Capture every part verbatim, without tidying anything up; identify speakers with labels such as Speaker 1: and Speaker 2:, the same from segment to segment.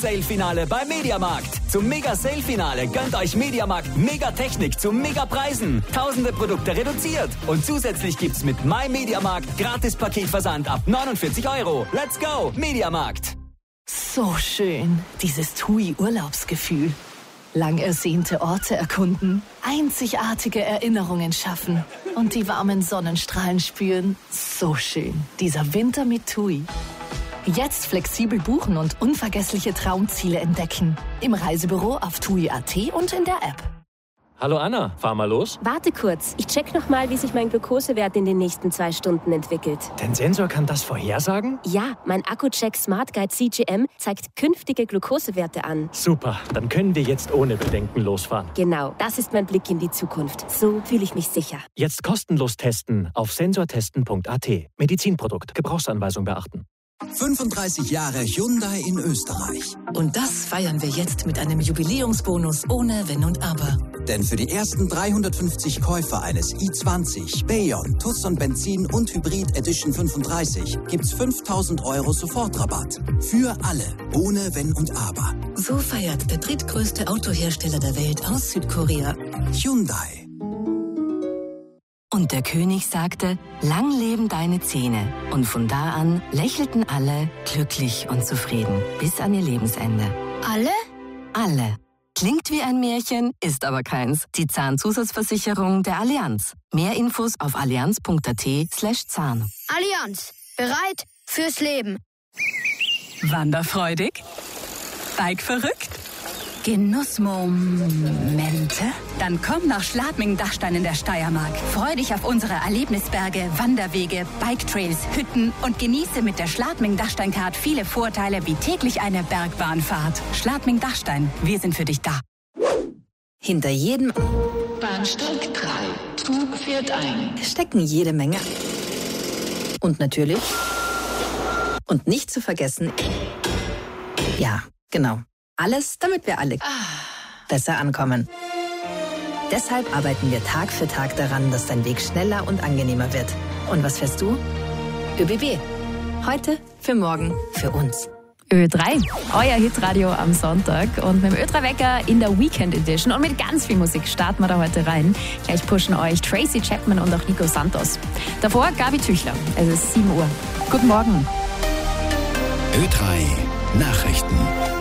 Speaker 1: Sale-Finale beim Mediamarkt. Zum Mega-Sale-Finale gönnt euch Mediamarkt Mega-Technik zu Mega-Preisen. Tausende Produkte reduziert. Und zusätzlich gibt's mit MyMediamarkt Gratis-Paketversand ab neunundvierzig Euro. Let's go, Mediamarkt.
Speaker 2: So schön, dieses T U I-Urlaubsgefühl. Lang ersehnte Orte erkunden, einzigartige Erinnerungen schaffen und die warmen Sonnenstrahlen spüren. So schön, dieser Winter mit T U I. Jetzt flexibel buchen und unvergessliche Traumziele entdecken. Im Reisebüro auf T U I Punkt A T und in der App.
Speaker 3: Hallo Anna, fahr mal los.
Speaker 4: Warte kurz, ich check noch mal, wie sich mein Glukosewert in den nächsten zwei Stunden entwickelt.
Speaker 3: Dein Sensor kann das vorhersagen?
Speaker 4: Ja, mein Akku-Check Smart Guide C G M zeigt künftige Glukosewerte an.
Speaker 3: Super, dann können wir jetzt ohne Bedenken losfahren.
Speaker 4: Genau, das ist mein Blick in die Zukunft. So fühle ich mich sicher.
Speaker 3: Jetzt kostenlos testen auf sensortesten Punkt A T. Medizinprodukt, Gebrauchsanweisung beachten.
Speaker 5: fünfunddreißig Jahre Hyundai in Österreich.
Speaker 2: Und das feiern wir jetzt mit einem Jubiläumsbonus ohne Wenn und Aber.
Speaker 5: Denn für die ersten dreihundertfünfzig Käufer eines i zwanzig, Bayon, Tucson Benzin und Hybrid Edition fünfunddreißig gibt's fünftausend Euro Sofortrabatt. Für alle, ohne Wenn und Aber.
Speaker 2: So feiert der drittgrößte Autohersteller der Welt aus Südkorea.
Speaker 5: Hyundai.
Speaker 2: Und der König sagte, lang leben deine Zähne. Und von da an lächelten alle glücklich und zufrieden bis an ihr Lebensende.
Speaker 6: Alle?
Speaker 2: Alle. Klingt wie ein Märchen, ist aber keins. Die Zahnzusatzversicherung der Allianz. Mehr Infos auf allianz Punkt A T slash Zahn.
Speaker 6: Allianz. Bereit fürs Leben.
Speaker 2: Wanderfreudig? Bike verrückt?
Speaker 7: Genussmomente? Dann komm nach Schladming-Dachstein in der Steiermark. Freu dich auf unsere Erlebnisberge, Wanderwege, Biketrails, Hütten und genieße mit der Schladming-Dachstein-Card viele Vorteile wie täglich eine Bergbahnfahrt. Schladming-Dachstein, wir sind für dich da.
Speaker 2: Hinter jedem
Speaker 8: Bahnsteig drei. Zug fährt ein.
Speaker 2: stecken jede Menge. Und natürlich, und nicht zu vergessen, ja, genau. Alles, damit wir alle besser ankommen. Deshalb arbeiten wir Tag für Tag daran, dass dein Weg schneller und angenehmer wird. Und was fährst du? ÖBB. Heute, für morgen, für uns.
Speaker 9: Ö drei, euer Hitradio am Sonntag und mit dem Ö drei Wecker in der Weekend Edition und mit ganz viel Musik starten wir da heute rein. Gleich pushen euch Tracy Chapman und auch Nico Santos. Davor Gabi Tüchler, es ist sieben Uhr. Guten Morgen.
Speaker 5: Ö drei Nachrichten.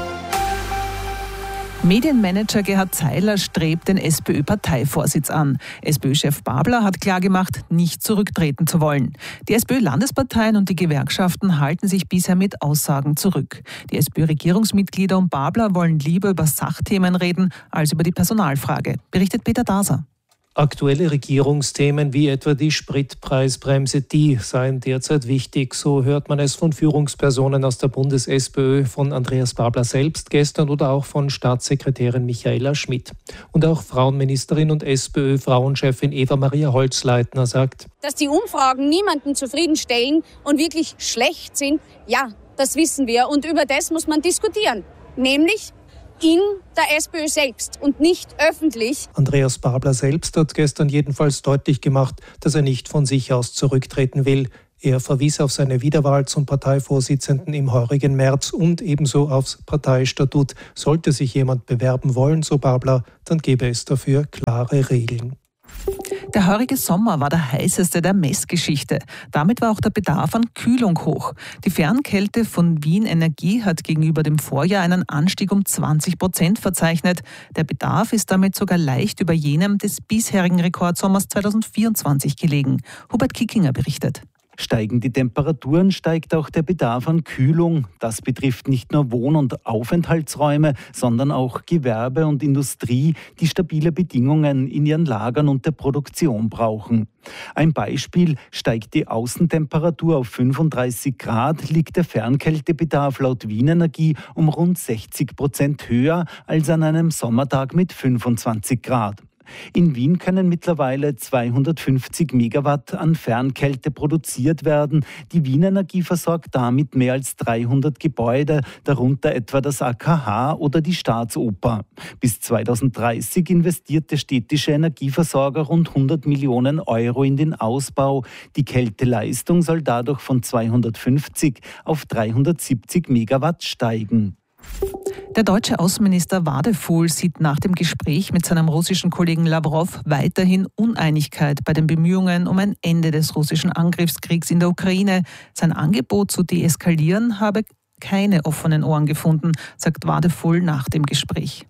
Speaker 10: Medienmanager Gerhard Zeiler strebt den SPÖ-Parteivorsitz an. SPÖ-Chef Babler hat klargemacht, nicht zurücktreten zu wollen. Die SPÖ-Landesparteien und die Gewerkschaften halten sich bisher mit Aussagen zurück. Die SPÖ-Regierungsmitglieder und Babler wollen lieber über Sachthemen reden als über die Personalfrage, berichtet Peter Daser.
Speaker 11: Aktuelle Regierungsthemen wie etwa die Spritpreisbremse, die seien derzeit wichtig. So hört man es von Führungspersonen aus der Bundes-SPÖ, von Andreas Babler selbst gestern oder auch von Staatssekretärin Michaela Schmidt. Und auch Frauenministerin und SPÖ-Frauenchefin Eva-Maria Holzleitner sagt:
Speaker 12: Dass die Umfragen niemanden zufriedenstellen und wirklich schlecht sind, ja, das wissen wir. Und über das muss man diskutieren. Nämlich in der SPÖ selbst und nicht öffentlich.
Speaker 11: Andreas Babler selbst hat gestern jedenfalls deutlich gemacht, dass er nicht von sich aus zurücktreten will. Er verwies auf seine Wiederwahl zum Parteivorsitzenden im heurigen März und ebenso aufs Parteistatut. Sollte sich jemand bewerben wollen, so Babler, dann gäbe es dafür klare Regeln.
Speaker 10: Der heurige Sommer war der heißeste der Messgeschichte. Damit war auch der Bedarf an Kühlung hoch. Die Fernkälte von Wien Energie hat gegenüber dem Vorjahr einen Anstieg um zwanzig Prozent verzeichnet. Der Bedarf ist damit sogar leicht über jenem des bisherigen Rekordsommers zweitausendvierundzwanzig gelegen. Hubert Kickinger berichtet.
Speaker 13: Steigen die Temperaturen, steigt auch der Bedarf an Kühlung. Das betrifft nicht nur Wohn- und Aufenthaltsräume, sondern auch Gewerbe und Industrie, die stabile Bedingungen in ihren Lagern und der Produktion brauchen. Ein Beispiel: steigt die Außentemperatur auf fünfunddreißig Grad, liegt der Fernkältebedarf laut Wien Energie um rund sechzig Prozent höher als an einem Sommertag mit fünfundzwanzig Grad. In Wien können mittlerweile zweihundertfünfzig Megawatt an Fernkälte produziert werden. Die Wien Energie versorgt damit mehr als dreihundert Gebäude, darunter etwa das A K H oder die Staatsoper. Bis zweitausenddreißig investiert der städtische Energieversorger rund hundert Millionen Euro in den Ausbau. Die Kälteleistung soll dadurch von zweihundertfünfzig auf dreihundertsiebzig Megawatt steigen.
Speaker 10: Der deutsche Außenminister Wadefuhl sieht nach dem Gespräch mit seinem russischen Kollegen Lawrow weiterhin Uneinigkeit bei den Bemühungen um ein Ende des russischen Angriffskriegs in der Ukraine. Sein Angebot zu deeskalieren habe keine offenen Ohren gefunden, sagt Wadefuhl nach dem Gespräch.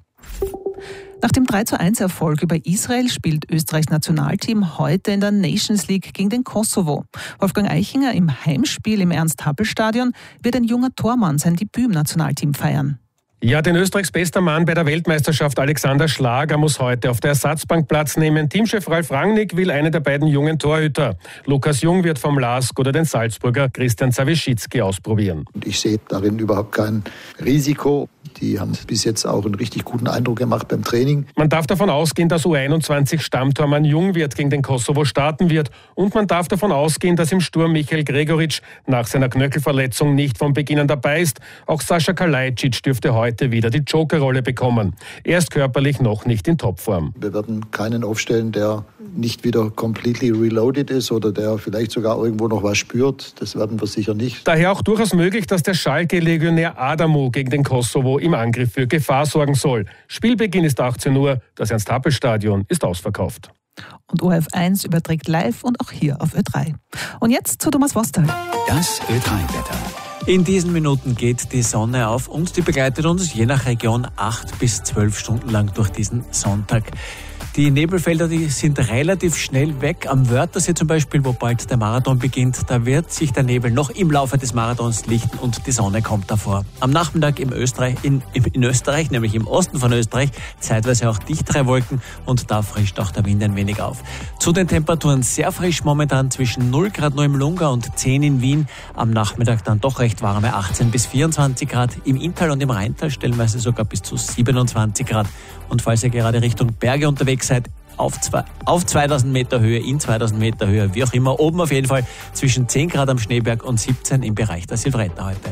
Speaker 10: Nach dem drei zu eins Erfolg über Israel spielt Österreichs Nationalteam heute in der Nations League gegen den Kosovo. Wolfgang Eichinger im Heimspiel im Ernst-Happel-Stadion wird ein junger Tormann sein Debüt im Nationalteam feiern.
Speaker 14: Ja, den Österreichs bester Mann bei der Weltmeisterschaft Alexander Schlager muss heute auf der Ersatzbank Platz nehmen. Teamchef Ralf Rangnick will einen der beiden jungen Torhüter. Lukas Jung wird vom LASK oder den Salzburger Christian Zawischitzki ausprobieren.
Speaker 15: Ich sehe darin überhaupt kein Risiko. Die haben bis jetzt auch einen richtig guten Eindruck gemacht beim Training.
Speaker 14: Man darf davon ausgehen, dass U einundzwanzig Stammtormann Jungwirth gegen den Kosovo starten wird. Und man darf davon ausgehen, dass im Sturm Michael Gregoritsch nach seiner Knöchelverletzung nicht von Beginn an dabei ist. Auch Sascha Kalajdzic dürfte heute wieder die Jokerrolle bekommen. Er ist körperlich noch nicht in Topform.
Speaker 15: Wir werden keinen aufstellen, der nicht wieder completely reloaded ist oder der vielleicht sogar irgendwo noch was spürt. Das werden wir sicher nicht.
Speaker 14: Daher auch durchaus möglich, dass der Schalke-Legionär Adamo gegen den Kosovo im Angriff für Gefahr sorgen soll. Spielbeginn ist achtzehn Uhr, das Ernst-Happel-Stadion ist ausverkauft.
Speaker 10: Und O R F eins überträgt live und auch hier auf Ö drei. Und jetzt zu Thomas Wostal.
Speaker 16: Das Ö drei Wetter. In diesen Minuten geht die Sonne auf und die begleitet uns je nach Region acht bis zwölf Stunden lang durch diesen Sonntag. Die Nebelfelder, die sind relativ schnell weg. Am Wörthersee zum Beispiel, wo bald der Marathon beginnt, da wird sich der Nebel noch im Laufe des Marathons lichten und die Sonne kommt davor. Am Nachmittag im Österreich, in, in Österreich, nämlich im Osten von Österreich, zeitweise auch dichtere Wolken und da frischt auch der Wind ein wenig auf. Zu den Temperaturen sehr frisch momentan zwischen null Grad nur im Lunga und zehn in Wien. Am Nachmittag dann doch recht warme achtzehn bis vierundzwanzig Grad. Im Inntal und im Rheintal stellenweise sogar bis zu siebenundzwanzig Grad. Und falls ihr gerade Richtung Berge unterwegs seid, auf, zwei, auf zweitausend Meter Höhe, in zweitausend Meter Höhe, wie auch immer, oben auf jeden Fall zwischen zehn Grad am Schneeberg und siebzehn im Bereich der Silvretta heute.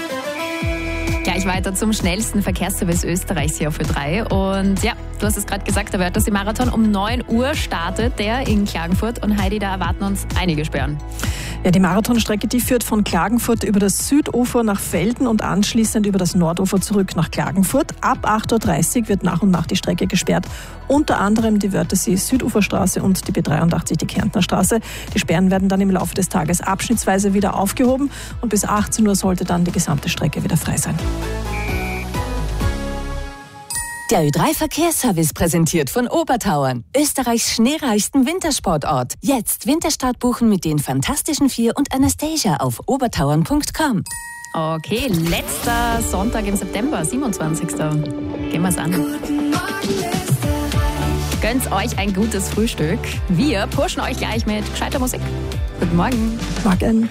Speaker 9: Gleich weiter zum schnellsten Verkehrsservice Österreichs hier auf Ö drei. Und ja, du hast es gerade gesagt, der Wörthersee-Marathon um neun Uhr startet der in Klagenfurt. Und Heidi, da erwarten uns einige Sperren.
Speaker 17: Ja, die Marathonstrecke, die führt von Klagenfurt über das Südufer nach Velden und anschließend über das Nordufer zurück nach Klagenfurt. Ab acht Uhr dreißig wird nach und nach die Strecke gesperrt. Unter anderem die Wörthersee-Süduferstraße und die B dreiundachtzig, die Kärntner Straße. Die Sperren werden dann im Laufe des Tages abschnittsweise wieder aufgehoben und bis achtzehn Uhr sollte dann die gesamte Strecke wieder frei sein.
Speaker 18: Der Ö drei Verkehrsservice präsentiert von Obertauern, Österreichs schneereichsten Wintersportort. Jetzt Winterstart buchen mit den Fantastischen Vier und Anastasia auf obertauern punkt com.
Speaker 9: Okay, letzter Sonntag im September, siebenundzwanzigsten Gehen wir's an. Gönnt euch ein gutes Frühstück. Wir pushen euch gleich mit gescheiter Musik. Guten Morgen.
Speaker 17: Morgen.